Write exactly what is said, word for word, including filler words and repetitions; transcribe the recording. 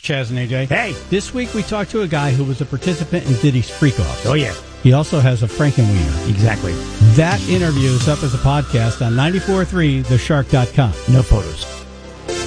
Chaz and A J. Hey. This week we talked to a guy who was a participant in Diddy's Freak-Offs. Oh, yeah. He also has a Frankenweenie. Exactly. That interview is up as a podcast on ninety-four point three the shark dot com. No photos.